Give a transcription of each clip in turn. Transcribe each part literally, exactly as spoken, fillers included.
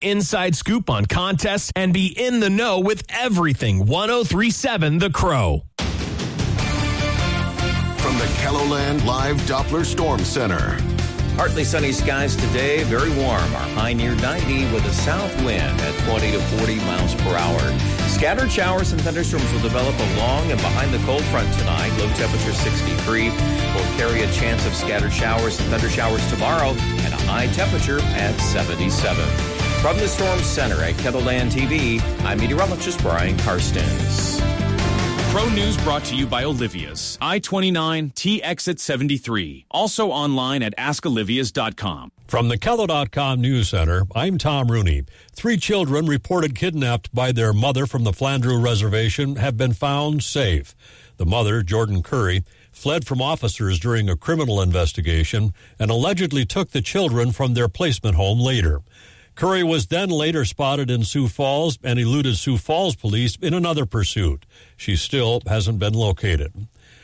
inside scoop on contests, and be in the know with everything one oh three point seven The Crow. From the KELOLAND Live Doppler Storm Center. Partly sunny skies today, very warm. Our high near ninety with a south wind at twenty to forty miles per hour. Scattered showers and thunderstorms will develop along and behind the cold front tonight. Low temperature sixty-three. Will carry a chance of scattered showers and thundershowers tomorrow and a high temperature at seventy-seven. From the Storm Center at KELOLAND T V, I'm meteorologist Brian Karstens. Crow News brought to you by Olivia's. I twenty-nine T Exit seventy-three. Also online at ask olivias dot com. From the Kelo dot com News Center, I'm Tom Rooney. Three children reported kidnapped by their mother from the Flandreau Reservation have been found safe. The mother, Jordan Curry, fled from officers during a criminal investigation and allegedly took the children from their placement home later. Curry was then later spotted in Sioux Falls and eluded Sioux Falls police in another pursuit. She still hasn't been located.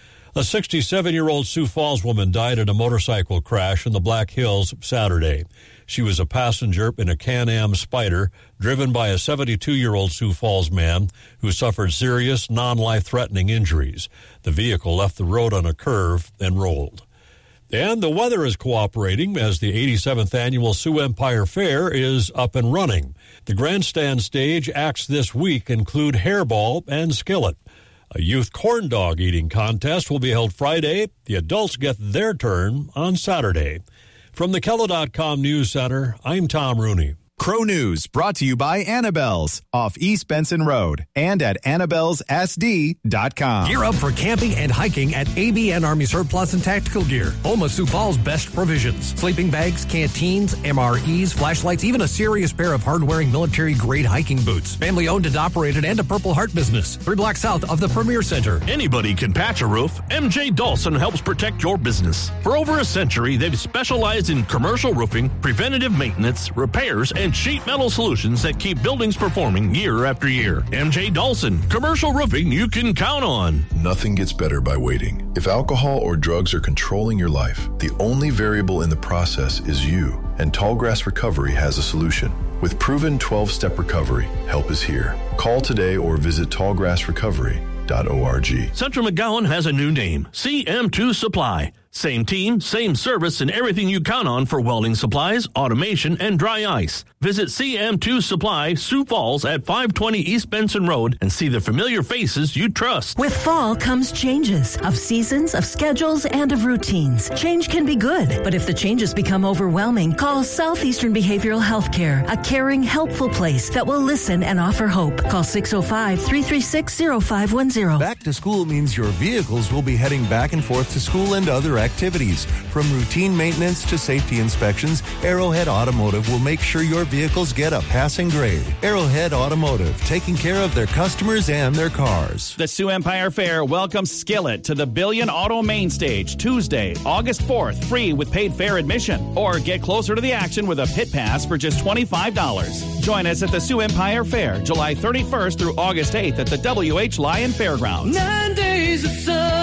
A sixty-seven-year-old Sioux Falls woman died in a motorcycle crash in the Black Hills Saturday. She was a passenger in a Can-Am Spyder driven by a seventy-two-year-old Sioux Falls man who suffered serious, non-life-threatening injuries. The vehicle left the road on a curve and rolled. And the weather is cooperating as the eighty-seventh Annual Sioux Empire Fair is up and running. The grandstand stage acts this week include Hairball and Skillet. A youth corn dog eating contest will be held Friday. The adults get their turn on Saturday. From the Kelo dot com News Center, I'm Tom Rooney. Crow News brought to you by Annabelle's off East Benson Road and at annabelles s d dot com. Gear up for camping and hiking at A B N Army Surplus and Tactical Gear. Home of Sioux Falls' best provisions. Sleeping bags, canteens, M R Es, flashlights, even a serious pair of hard-wearing military-grade hiking boots. Family owned and operated and a Purple Heart business. Three blocks south of the Premier Center. Anybody can patch a roof. M J Dawson helps protect your business. For over a century, they've specialized in commercial roofing, preventative maintenance, repairs, and sheet metal solutions that keep buildings performing year after year. M J Dawson, commercial roofing you can count on. Nothing gets better by waiting. If alcohol or drugs are controlling your life, the only variable in the process is you. And Tallgrass Recovery has a solution. With proven twelve-step recovery, help is here. Call today or visit tallgrass recovery dot org. Central McGowan has a new name, C M two Supply. Same team, same service, and everything you count on for welding supplies, automation, and dry ice. Visit C M two Supply, Sioux Falls at five twenty East Benson Road and see the familiar faces you trust. With fall comes changes of seasons, of schedules, and of routines. Change can be good, but if the changes become overwhelming, call Southeastern Behavioral Healthcare, a caring, helpful place that will listen and offer hope. Call six oh five, three three six, oh five one oh. Back to school means your vehicles will be heading back and forth to school and other activities. From routine maintenance to safety inspections, Arrowhead Automotive will make sure your vehicles get a passing grade. Arrowhead Automotive, taking care of their customers and their cars. The Sioux Empire Fair welcomes Skillet to the Billion Auto Main Stage Tuesday, August fourth, free with paid fair admission. Or get closer to the action with a pit pass for just twenty-five dollars. Join us at the Sioux Empire Fair, July thirty-first through August eighth at the W H Lyon Fairgrounds. Nine days of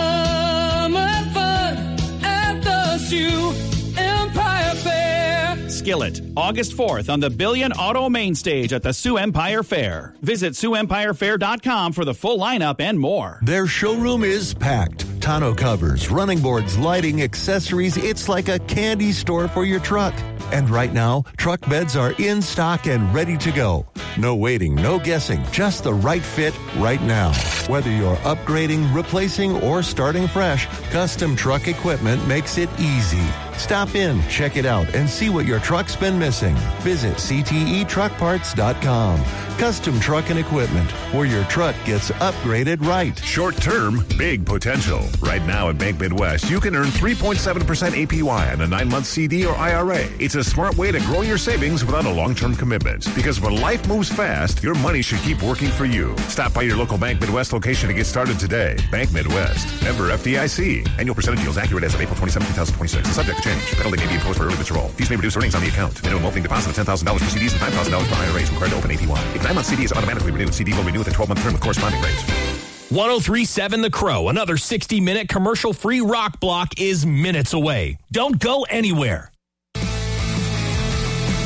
summer fun at the Sioux Empire Fair. Skillet, August fourth on the Billion Auto Main Stage at the Sioux Empire Fair. Visit sioux empire fair dot com for the full lineup and more. Their showroom is packed. Tonneau covers, running boards, lighting, accessories. It's like a candy store for your truck. And right now, truck beds are in stock and ready to go. No waiting, no guessing, just the right fit right now. Whether you're upgrading, replacing, or starting fresh, Custom Truck Equipment makes it easy. Stop in, check it out, and see what your truck's been missing. Visit c t e truck parts dot com. Custom Truck and Equipment, where your truck gets upgraded right. Short term, big potential. Right now at Bank Midwest, you can earn three point seven percent A P Y on a nine-month C D or I R A. It's a smart way to grow your savings without a long-term commitment. Because when life moves fast, your money should keep working for you. Stop by your local Bank Midwest location to get started today. Bank Midwest, member F D I C. Annual percentage yields accurate as of April twenty-seventh, two thousand twenty-six. Subject to change. Penalty may be imposed for early withdrawal. Fees may reduce earnings on the account. Minimum opening deposit of ten thousand dollars for C Ds and five thousand dollars for I R As required to open A P Y. If nine-month C D is automatically renewed, C D will renew with a twelve-month term with corresponding rates. one oh three point seven The Crow. Another sixty-minute commercial-free rock block is minutes away. Don't go anywhere.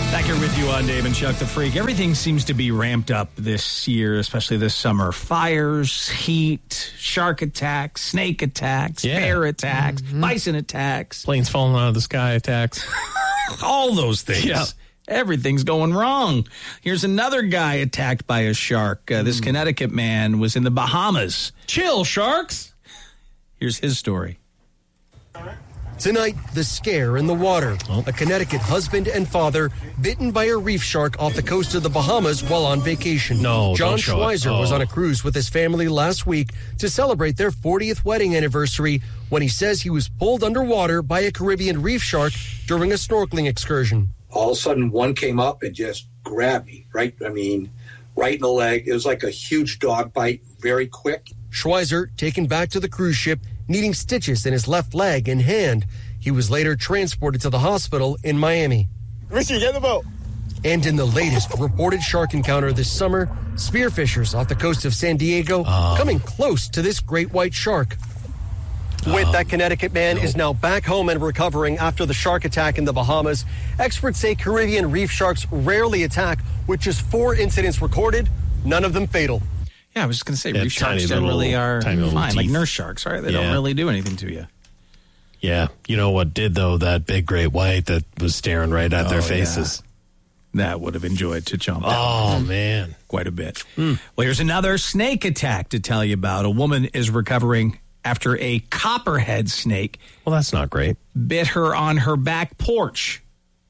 Back here with you on Dave and Chuck the Freak. Everything seems to be ramped up this year, especially this summer. Fires, heat, shark attacks, snake attacks, Yeah. bear attacks, Mhm. bison attacks. Planes falling out of the sky attacks. All those things. Yeah. Everything's going wrong. Here's another guy attacked by a shark. Uh, this Connecticut man was in the Bahamas. Chill, sharks. Here's his story. Tonight, the scare in the water. A Connecticut husband and father bitten by a reef shark off the coast of the Bahamas while on vacation. No, John don't show it. Schweizer was Oh. on a cruise with his family last week to celebrate their fortieth wedding anniversary when he says he was pulled underwater by a Caribbean reef shark during a snorkeling excursion. All of a sudden, one came up and just grabbed me, right? I mean, right in the leg. It was like a huge dog bite, very quick. Schweizer taken back to the cruise ship, needing stitches in his left leg and hand. He was later transported to the hospital in Miami. Richie, get in the boat. And in the latest reported shark encounter this summer, spearfishers off the coast of San Diego coming close to this great white shark. With that Connecticut man is now back home and recovering after the shark attack in the Bahamas. Experts say Caribbean reef sharks rarely attack, with just four incidents recorded, none of them fatal. Yeah, I was just going to say, Yeah, reef tiny sharks little- generally are tiny little fine, like teeth. nurse sharks, right? They Yeah. don't really do anything to you. Yeah. You know what did, though? That big great white that was staring right at their Oh, faces. Yeah. That would have enjoyed to jump Oh, out. man. Quite a bit. Well, here's another snake attack to tell you about. A woman is recovering after a copperhead snake. Well, that's not great. Bit her on her back porch.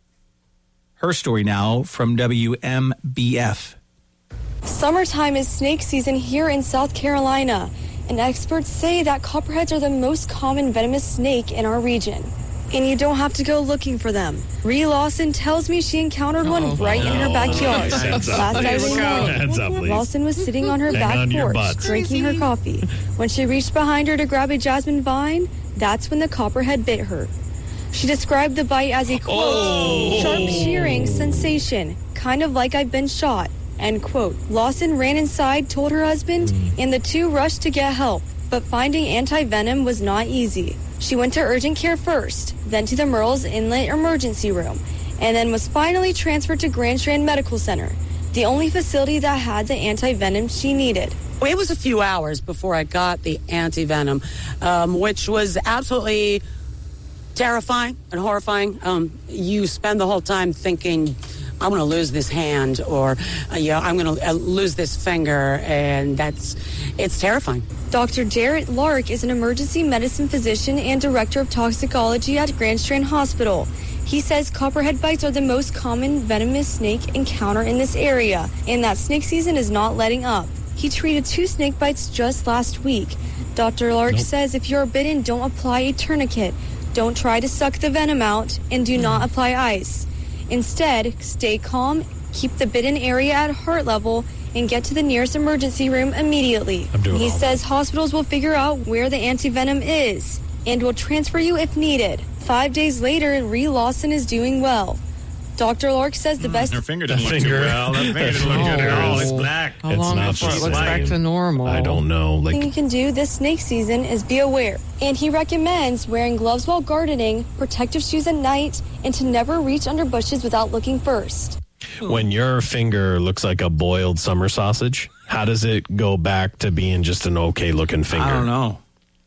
Her story now from W M B F. Summertime is snake season here in South Carolina, and experts say that copperheads are the most common venomous snake in our region. And you don't have to go looking for them. Ree Lawson tells me she encountered one right in her backyard. Heads up. Last Saturday Heads up, morning, please. Lawson was sitting on her Hang back on to your porch, butts. drinking her coffee. When she reached behind her to grab a jasmine vine, that's when the copperhead bit her. She described the bite as a, quote, Oh. sharp shearing sensation, kind of like I've been shot, end quote. Lawson ran inside, told her husband, and the two rushed to get help. But finding anti-venom was not easy. She went to urgent care first, then to the Merle's Inlet Emergency Room, and then was finally transferred to Grand Strand Medical Center, the only facility that had the anti-venom she needed. It was a few hours before I got the anti-venom, um, which was absolutely terrifying and horrifying. Um, you spend the whole time thinking, I'm going to lose this hand, or uh, yeah, I'm going to uh, lose this finger, and that's, it's terrifying. Doctor Jarrett Lark is an emergency medicine physician and director of toxicology at Grand Strand Hospital. He says copperhead bites are the most common venomous snake encounter in this area, and that snake season is not letting up. He treated two snake bites just last week. Doctor Lark nope. says if you're bitten, don't apply a tourniquet, don't try to suck the venom out, and do not apply ice. Instead, stay calm, keep the bitten area at heart level, and get to the nearest emergency room immediately. He says hospitals will figure out where the antivenom is and will transfer you if needed. Five days later, Ree Lawson is doing well. Doctor Lark says the best... Her finger didn't look too well. That finger didn't look good at all. It's black. How long before it looks back to normal? I don't know. Like, thing you can do this snake season is be aware. And he recommends wearing gloves while gardening, protective shoes at night, and to never reach under bushes without looking first. when your finger looks like a boiled summer sausage, how does it go back to being just an okay looking finger? I don't know.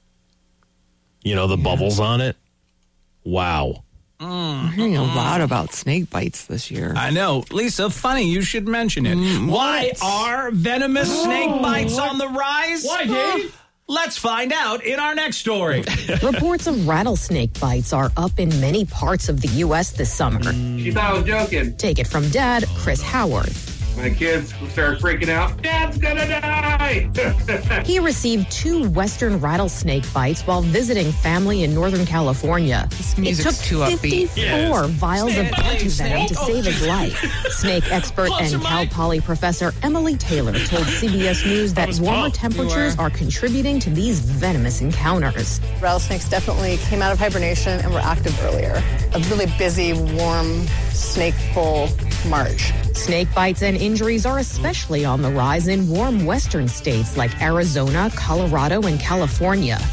You know, the yeah. bubbles on it? Wow. Mm. I'm hearing a lot about snake bites this year. I know. Lisa, funny you should mention it. Mm, Why are venomous oh, snake bites what? on the rise? Why, Dave? Let's find out in our next story. Reports of rattlesnake bites are up in many parts of the U S this summer. She thought I was joking. Take it from Dad, Chris Howard. My kids started freaking out. Dad's gonna die! He received two western rattlesnake bites while visiting family in Northern California. This music's it took too upbeat. fifty-four yes. vials snake, of antivenom to save his life. Snake expert and Cal Poly professor Emily Taylor told C B S News that warmer tough. temperatures are contributing to these venomous encounters. Rattlesnakes definitely came out of hibernation and were active earlier. A really busy, warm, snake-full March. Snake bites and injuries are especially on the rise in warm western states like Arizona, Colorado, and California.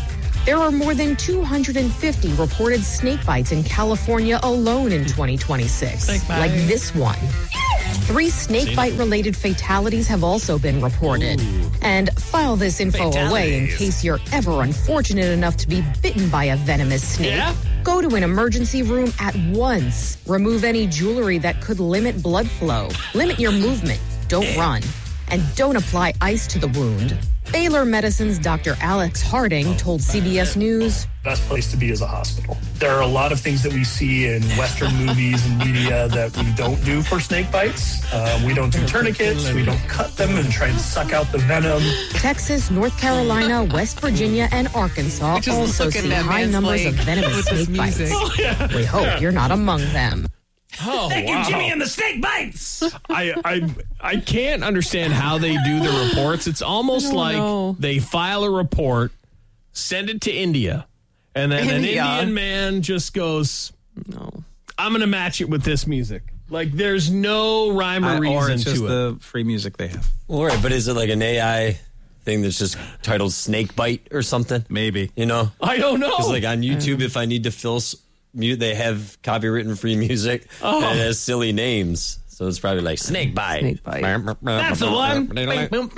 There are more than two hundred fifty reported snake bites in California alone in twenty twenty-six, like this one. Three snake bite-related fatalities have also been reported. Ooh. And file this info away in case you're ever unfortunate enough to be bitten by a venomous snake. Yeah? Go to an emergency room at once. Remove any jewelry that could limit blood flow. Limit your movement. Don't run. And don't apply ice to the wound. Baylor Medicine's Doctor Alex Harding told C B S News, best place to be is a hospital. There are a lot of things that we see in Western movies and media that we don't do for snake bites. Uh, we don't do tourniquets. We don't cut them and try and suck out the venom. Texas, North Carolina, West Virginia, and Arkansas also see high numbers of venomous snake bites. Oh, yeah. We hope yeah. you're not among them. Oh, Thank wow. you, Jimmy and the snake bites. I, I I can't understand how they do the reports. It's almost like know. they file a report, send it to India, and then India. an Indian man just goes, "No, I'm going to match it with this music." Like there's no rhyme or I, reason or it's to just it. The free music they have. All right, but is it like an A I thing that's just titled "Snake Bite" or something? Maybe. You know, I don't know. Because like on YouTube, if I need to fill. They have copywritten free music oh. and it has silly names. So it's probably like Snake Bite. Snake Bite. That's the one. Real,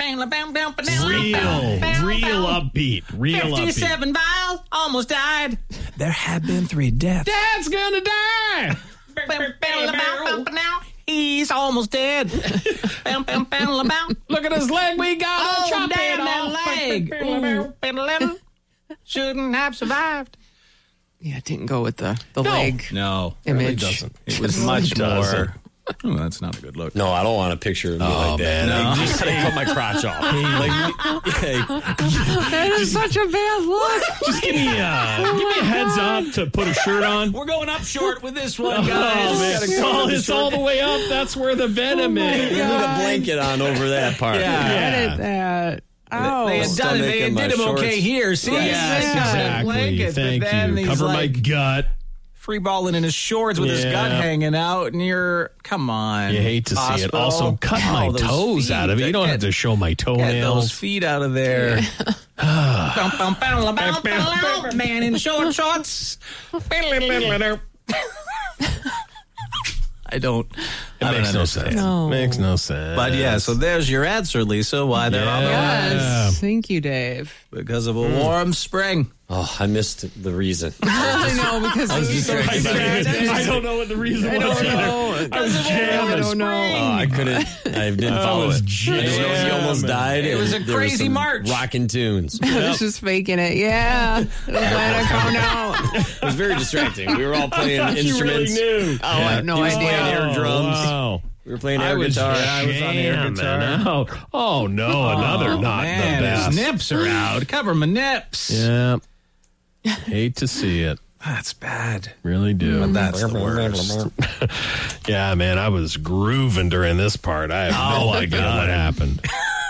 real upbeat. Real upbeat. fifty-seven miles, almost died. There have been three deaths. Dad's gonna die. He's almost dead. Look at his leg. We got oh, a chop damn that leg. Ooh, shouldn't have survived. Yeah, it didn't go with the, the no. leg no, image. It, really it was much more. Oh, that's not a good look. No, I don't want a picture of me oh, like that. Man, no. Like, just gotta cut my crotch off. Like, hey, that is such a bad look. Just give me, uh, give me a heads up to put a shirt on. We're going up short with this one, guys. Oh, man. Oh, it's all the way up. That's where the venom oh is. We need a blanket on over that part. Yeah, edit that. Oh, they had done it. They had did him shorts. Okay here. See, yes, yes exactly. Blankets, Thank then you. Cover like, my gut. Free balling in his shorts with yeah. his gut hanging out, and you're come on. You hate to hospital. see it. Also, cut oh, my toes feet. out of it. You don't get, have to show my toenails. Get those feet out of there. Man in short shorts. I don't. It I makes don't no sense. No. Makes no sense. But yeah, so there's your answer, Lisa. Why they're yeah. on the Yes, list. thank you, Dave. Because of a mm. warm spring. Oh, I missed the reason. I know because I, was so I don't know what the reason I was. Don't know. I was jamming. I don't know. Oh, I couldn't. I didn't follow it. I didn't know he almost died. It was a crazy march. Rocking tunes. I was just faking it. Yeah. I'm glad I found out. It was very distracting. We were all playing I instruments. You really knew. Oh, I have no he was idea. playing air drums. Wow. We were playing air I was, guitar. Yeah, I was on air guitar. Oh, oh no, oh, another not man, the best. His nips are out. Cover my nips. Yeah. Hate to see it. That's bad. Really do. But that's the worst. Yeah, man, I was grooving during this part. I have oh no idea God. what happened.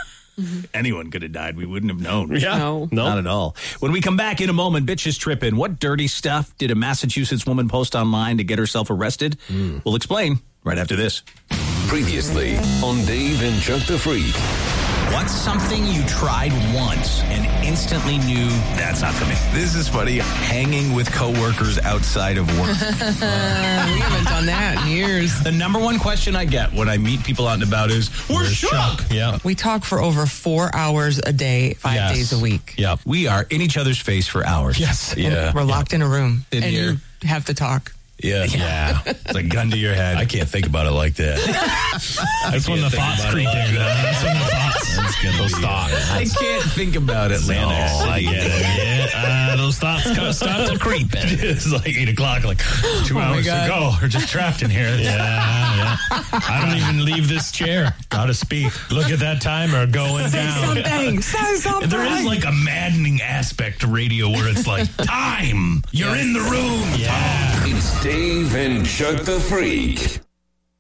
Anyone could have died. We wouldn't have known. Yeah. No. Nope. Not at all. When we come back in a moment, bitches tripping. What dirty stuff did a Massachusetts woman post online to get herself arrested? Mm. We'll explain right after this. Previously on Dave and Chuck the Freak. What's something you tried once and instantly knew that's not for me? This is funny. Hanging with coworkers outside of work. uh, we haven't done that in years. The number one question I get when I meet people out and about is, "Where's Chuck?" Yeah. We talk for over four hours a day, five yes. days a week. Yeah. We are in each other's face for hours. Yes. Yeah. And we're locked yeah. in a room. In and here. you have to talk. Yeah. Yeah. It's a gun to your head. I can't think about it like that. That's when the thoughts creep in. That's when the thoughts. Those thoughts. I can't think about Atlanta. No, I get it. Yeah. Uh, those thoughts start to creep in. It's like eight o'clock, like two oh hours to go. We're just trapped in here. Yeah, yeah. I don't even leave this chair. Gotta speak. Look at that timer going Say down. something. Say something. There is like a maddening aspect to radio where it's like, time. You're yes. in the room. Yeah. It's Dave and Chuck the Freak.